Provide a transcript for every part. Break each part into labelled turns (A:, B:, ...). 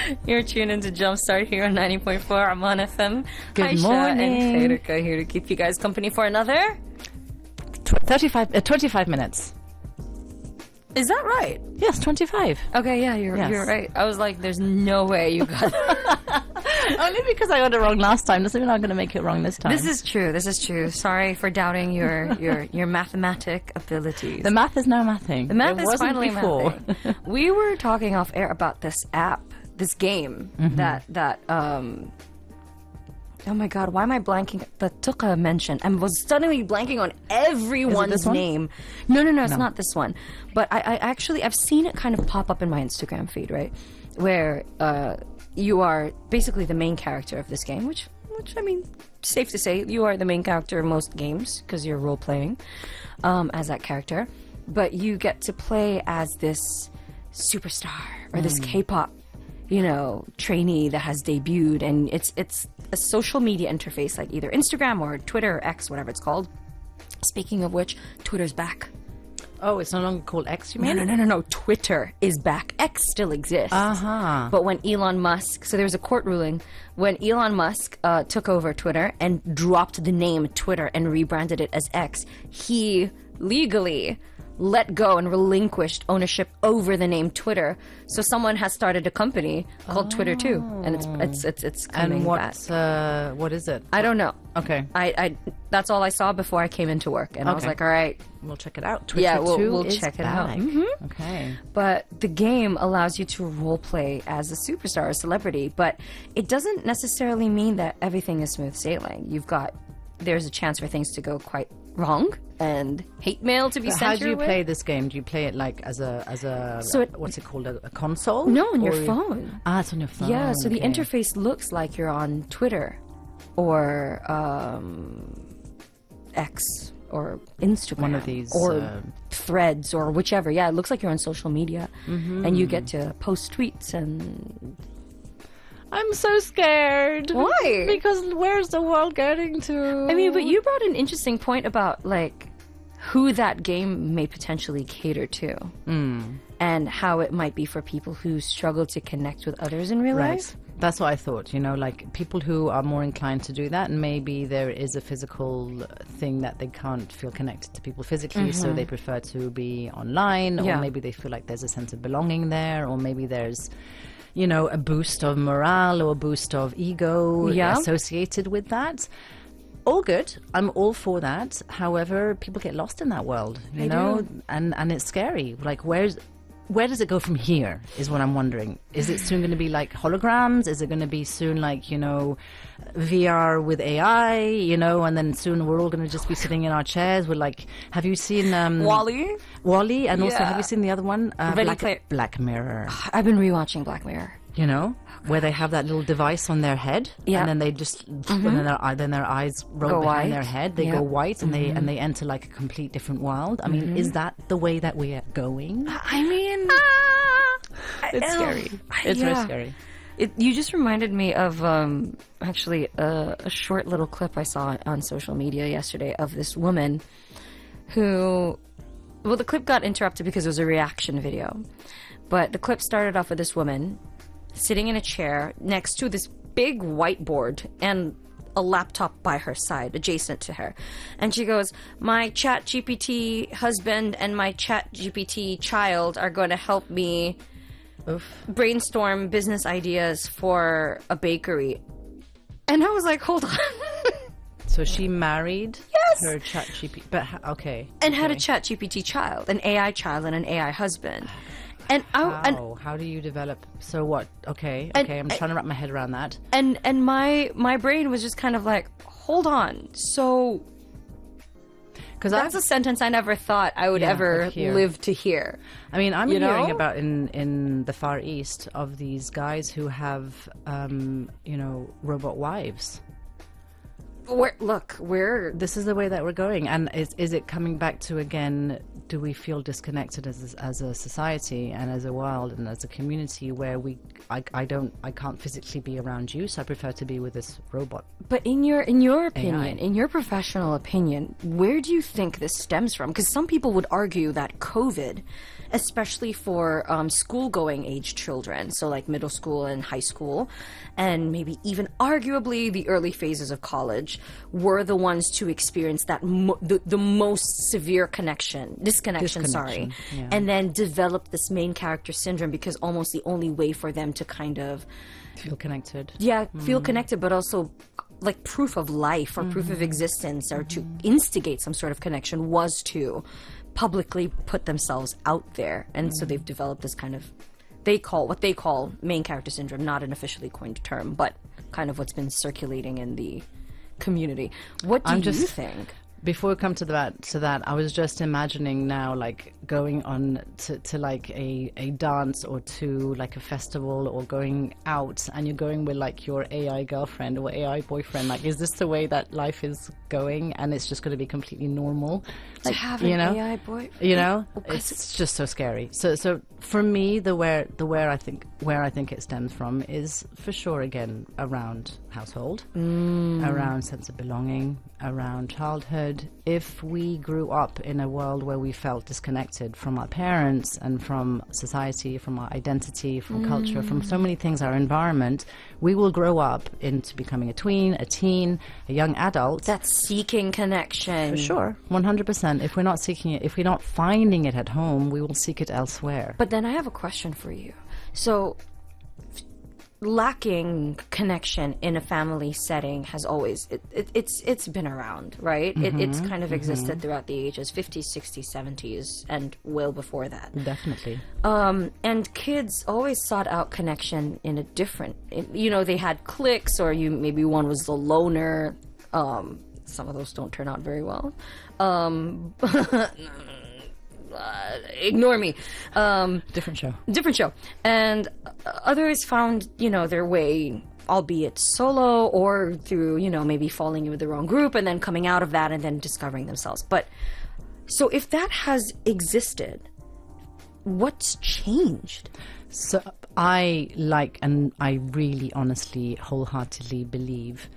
A: You're tuned into Jumpstart here on 90.4 Aman FM.
B: Good
A: Aisha
B: morning.
A: and Khairika here to keep you guys company for another.
B: 25 minutes.
A: Is that right?
B: Yes, 25.
A: Okay, yeah, you're right. I was like, there's no way you got that.
B: Only because I got it wrong last time doesn't mean I'm going to make it wrong this time.
A: This is true. Sorry for doubting your mathematic abilities.
B: The math is now mathing.
A: The math
B: it
A: is
B: wasn't
A: finally
B: before.
A: mathing. We were talking off air about this app, this game that oh my god, why am I blanking? That Tuqa mentioned. I was suddenly blanking on everyone's
B: this one?
A: name. No, it's not this one. But I've seen it kind of pop up in my Instagram feed, right? Where you are basically the main character of this game, which I mean, safe to say, you are the main character of most games because you're role playing as that character. But you get to play as this superstar or this K-pop, trainee that has debuted, and it's a social media interface like either Instagram or Twitter or X, whatever it's called. Speaking of which, Twitter's back.
B: Oh, it's no longer called X, you mean?
A: No. Twitter is back. X still exists.
B: Uh-huh.
A: But when Elon Musk, so there was a court ruling, when Elon Musk took over Twitter and dropped the name Twitter and rebranded it as X, he legally let go and relinquished ownership over the name Twitter. So someone has started a company called Twitter too, and it's coming back.
B: And what is it?
A: I don't know.
B: Okay.
A: I that's all I saw before I came into work, and I was
B: Okay.
A: like, all right,
B: We'll check it out. Twitter
A: yeah,
B: 2
A: we'll
B: is
A: check it out.
B: back.
A: Mhm.
B: Okay.
A: But the game allows you to role play as a superstar, a celebrity, but it doesn't necessarily mean that everything is smooth sailing. There's a chance for things to go quite wrong and hate mail to be sent
B: How do you
A: your way.
B: play this game? Do you play it like as a
A: So
B: what's it called? A console?
A: No, on your
B: Or-
A: phone.
B: Ah, it's on your phone.
A: Yeah, so the
B: okay.
A: interface looks like you're on Twitter or X or Instagram.
B: One of these,
A: Or Threads or whichever. Yeah, it looks like you're on social media. And you get to post tweets and...
B: I'm so scared.
A: Why?
B: Because where's the world getting to?
A: I mean, but you brought an interesting point about, like, who that game may potentially cater to. And how it might be for people who struggle to connect with others in real
B: Right.
A: life.
B: That's what I thought, like people who are more inclined to do that, and maybe there is a physical thing that they can't feel connected to people physically, so they prefer to be online,
A: Yeah.
B: or maybe they feel like there's a sense of belonging there, or maybe there's, a boost of morale or a boost of ego
A: Yeah.
B: associated with that. All good. I'm all for that. However, people get lost in that world, you know,
A: do.
B: and it's scary. Like, where does it go from here is what I'm wondering. Is it soon going to be like holograms? Is it going to be soon like, VR with AI, and then soon we're all going to just be sitting in our chairs with like, have you seen
A: Wall-E?
B: Wall-E, and also
A: Yeah.
B: have you seen the other one? Black Mirror,
A: I've been rewatching Black Mirror.
B: where they have that little device on their head,
A: Yeah.
B: and then they just, and then their eyes roll
A: Go
B: behind
A: white.
B: their head. They
A: Yeah.
B: go white, and they enter like a complete different world. I mean, is that the way that we are going?
A: I mean...
B: It's scary. It's very
A: Yeah.
B: scary.
A: You just reminded me of actually a short little clip I saw on social media yesterday of this woman who, well, the clip got interrupted because it was a reaction video, but the clip started off with this woman sitting in a chair next to this big whiteboard and a laptop by her side, adjacent to her. And she goes, my ChatGPT husband and my ChatGPT child are going to help me brainstorm business ideas for a bakery. And I was like, hold on.
B: So she married
A: Yes.
B: her ChatGPT, but okay.
A: And had a
B: okay.
A: ChatGPT child, an AI child and an AI husband. And
B: How do you develop? So what? Okay,
A: And-
B: I'm trying to wrap my head around that.
A: and my brain was just kind of like, hold on. So
B: Because
A: that's a sentence I never thought I would ever
B: hear.
A: live to hear.
B: I mean, I'm
A: You
B: hearing
A: know?
B: about in the Far East of these guys who have, robot wives.
A: Look, we're
B: This is the way that we're going, and is it coming back to again do we feel disconnected as a society and as a world and as a community where I can't physically be around you, so I prefer to be with this robot.
A: But in your opinion, in your professional opinion, where do you think this stems from? Because some people would argue that COVID, especially for school-going age children, so like middle school and high school, and maybe even arguably the early phases of college, were the ones to experience that the most severe disconnection,
B: yeah.
A: and then develop this main character syndrome, because almost the only way for them to kind of
B: feel connected.
A: Feel connected, but also like proof of life or proof of existence, or to instigate some sort of connection, was to publicly put themselves out there. And so they've developed this kind of, what they call main character syndrome, not an officially coined term, but kind of what's been circulating in the community. What do you think?
B: Before we come to that, I was just imagining now, like going on to like a dance or to like a festival, or going out and you're going with like your AI girlfriend or AI boyfriend. Like, is this the way that life is going, and it's just going to be completely normal?
A: Like, to have an AI boyfriend?
B: You know, it's just so scary. So for me, where I think it stems from is for sure again around household, around sense of belonging, around childhood. If we grew up in a world where we felt disconnected from our parents and from society, from our identity, from culture, from so many things, our environment, we will grow up into becoming a tween, a teen, a young adult.
A: That's seeking connection.
B: For sure, 100%. If we're not seeking it, if we're not finding it at home, we will seek it elsewhere.
A: But then I have a question for you. So, lacking connection in a family setting has always it's been around, right? It's kind of existed throughout the ages, 50s, 60s, 70s, and well before that.
B: Definitely.
A: And kids always sought out connection in a different, they had cliques, or maybe one was the loner. Some of those don't turn out very well. Ignore me.
B: Different show.
A: And others found, their way, albeit solo or through, maybe falling in with the wrong group and then coming out of that and then discovering themselves. But so if that has existed, what's changed?
B: So I really honestly, wholeheartedly believe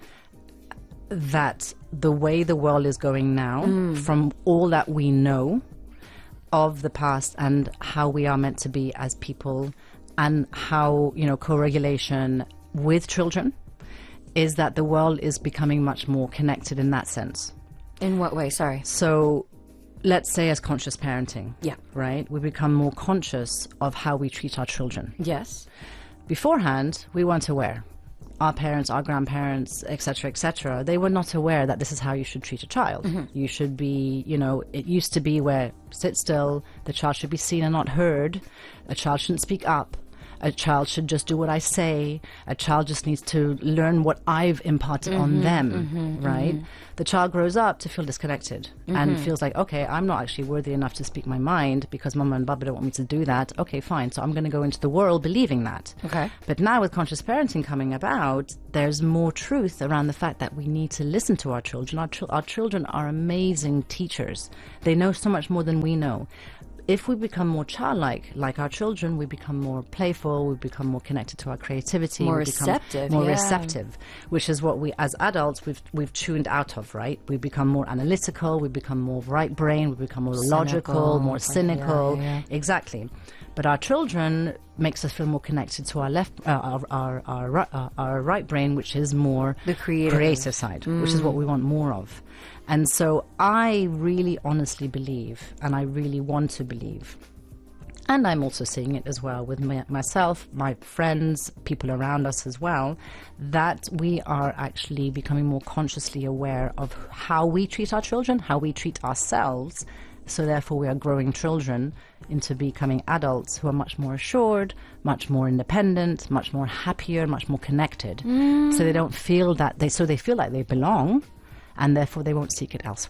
B: that the way the world is going now, from all that we know of the past and how we are meant to be as people, and how, co-regulation with children, is that the world is becoming much more connected in that sense.
A: In what way? Sorry.
B: So let's say as conscious parenting.
A: Yeah.
B: Right? We become more conscious of how we treat our children.
A: Yes.
B: Beforehand, we weren't aware. Our parents, our grandparents, etc., they were not aware that this is how you should treat a child. You should be, it used to be where sit still, the child should be seen and not heard, a child shouldn't speak up, a child should just do what I say, a child just needs to learn what I've imparted on them, right? The child grows up to feel disconnected and feels like, okay, I'm not actually worthy enough to speak my mind because mama and baba don't want me to do that. Okay, fine. So I'm going to go into the world believing that.
A: Okay.
B: But now with conscious parenting coming about, there's more truth around the fact that we need to listen to our children. Our children are amazing teachers. They know so much more than we know. If we become more childlike, like our children, we become more playful, we become more connected to our creativity,
A: more
B: we
A: receptive,
B: more receptive, which is what we, as adults, we've tuned out of, right? We become more analytical, we become more right brain, we become more logical, more cynical, exactly. But our children makes us feel more connected to our our right brain, which is more
A: the creative
B: side, which is what we want more of. And so I really honestly believe, and I really want to believe, and I'm also seeing it as well with myself, my friends, people around us as well, that we are actually becoming more consciously aware of how we treat our children, how we treat ourselves. So therefore we are growing children into becoming adults who are much more assured, much more independent, much more happier, much more connected. So they don't feel that, they feel like they belong, and therefore they won't seek it elsewhere.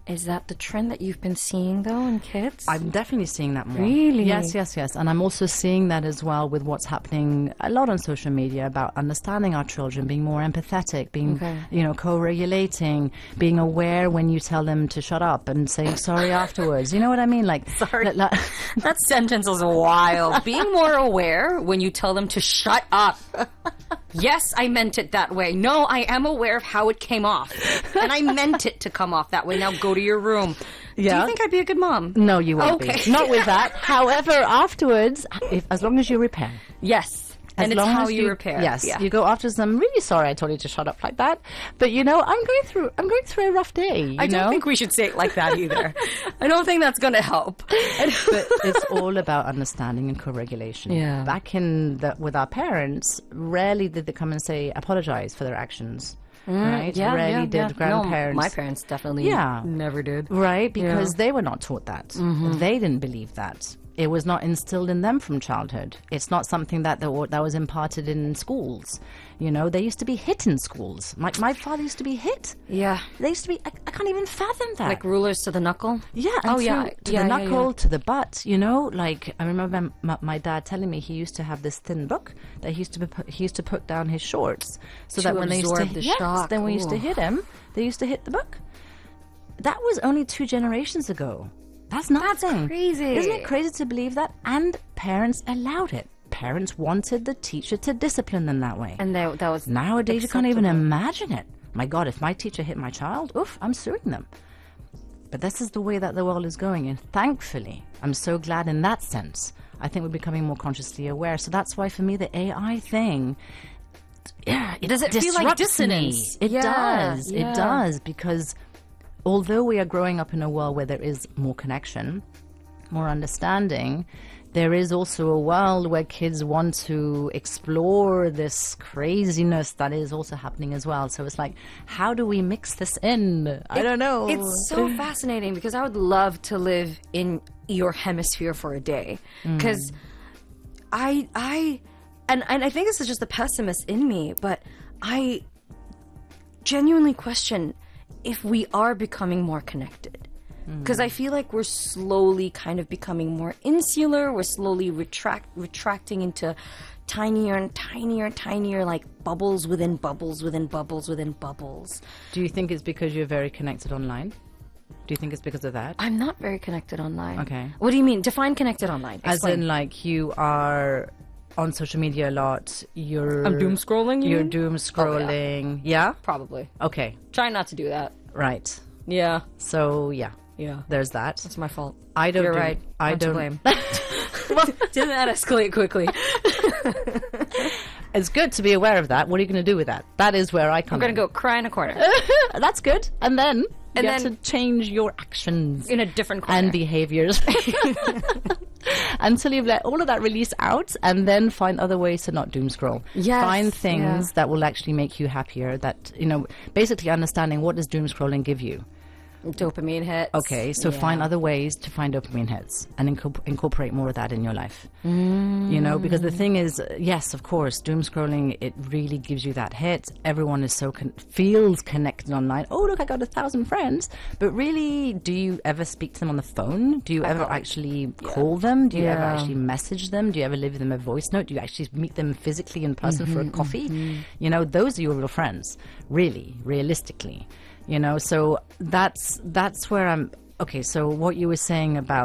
A: Is that the trend that you've been seeing, though, in kids?
B: I'm definitely seeing that more.
A: Really?
B: Yes. And I'm also seeing that as well with what's happening a lot on social media about understanding our children, being more empathetic, being, co-regulating, being aware when you tell them to shut up and saying sorry afterwards. You know what I mean? Like,
A: sorry. That sentence is wild. Being more aware when you tell them to shut up. Yes, I meant it that way. No, I am aware of how it came off. And I meant it to come off that way. Now go to your room.
B: Yeah.
A: Do you think I'd be a good mom?
B: No, you won't
A: Okay.
B: be. Not with that. However, afterwards, as long as you repair.
A: Yes.
B: As
A: And it's
B: long
A: how
B: as
A: you repair.
B: Yes,
A: Yeah.
B: you go after them. I'm really sorry I told you to shut up like that. But I'm going through a rough day.
A: I don't think we should say it like that either. I don't think that's going to help.
B: But it's all about understanding and co-regulation.
A: Yeah.
B: Back with our parents, rarely did they come and say apologize for their actions. Right? Rarely did grandparents.
A: No, my parents definitely never did.
B: Right? Because they were not taught that. They didn't believe that. It was not instilled in them from childhood. It's not something that was imparted in schools. They used to be hit in schools. My father used to be hit.
A: Yeah.
B: They used to be, I can't even fathom that.
A: Like rulers to the knuckle?
B: Yeah. To the knuckle, to the butt, Like, I remember my dad telling me he used to have this thin book that he used to put down his shorts. So that when they used to,
A: shock.
B: Then we used to hit him, they used to hit the book. That was only 2 generations ago. That's nothing.
A: That's crazy.
B: Isn't it crazy to believe that? And parents allowed it. Parents wanted the teacher to discipline them that way.
A: And that was
B: nowadays
A: acceptable.
B: You can't even imagine it. My God, if my teacher hit my child, oof, I'm suing them. But this is the way that the world is going, and thankfully, I'm so glad in that sense. I think we're becoming more consciously aware. So that's why, for me, the AI thing,
A: does it feel like dissonance?
B: It does. It does, because although we are growing up in a world where there is more connection, more understanding, there is also a world where kids want to explore this craziness that is also happening as well. So it's like, how do we mix this in? I don't know.
A: It's so fascinating because I would love to live in your hemisphere for a day. Because and I think this is just the pessimist in me, but I genuinely question if we are becoming more connected. Because I feel like we're slowly kind of becoming more insular. We're slowly retracting into tinier and tinier and tinier, like bubbles within bubbles within bubbles within bubbles.
B: Do you think it's because you're very connected online? Do you think it's because of that?
A: I'm not very connected online.
B: Okay.
A: What do you mean? Define connected online. Explain.
B: As in, like, you are on social media a lot.
A: I'm doom scrolling.
B: You're doom scrolling.
A: Oh,
B: yeah?
A: Probably.
B: Okay.
A: Try not to do that.
B: Right.
A: Yeah.
B: So yeah.
A: Yeah.
B: There's that.
A: That's my fault.
B: I don't.
A: You're right. I'm to blame. Well, didn't that escalate quickly?
B: It's good to be aware of that. What are you going to do with that? That is where I come.
A: I'm going to go cry in a corner.
B: That's good. And then you get
A: then
B: to change your actions
A: in a different corner
B: and behaviors until you've let all of that release out, and then find other ways to not doom scroll.
A: Yes,
B: Find things that will actually make you happier. That basically understanding what does doom scrolling give you.
A: Dopamine hits.
B: Okay, so find other ways to find dopamine hits and incorporate more of that in your life. Because the thing is, yes, of course, doom scrolling, it really gives you that hit. Everyone is feels connected online. Oh, look, I got 1,000 friends. But really, do you ever speak to them on the phone? Do you ever actually call them? Do you ever actually message them? Do you ever leave them a voice note? Do you actually meet them physically in person for a coffee? Those are your real friends, really, realistically. So that's where I'm. Okay, so what you were saying about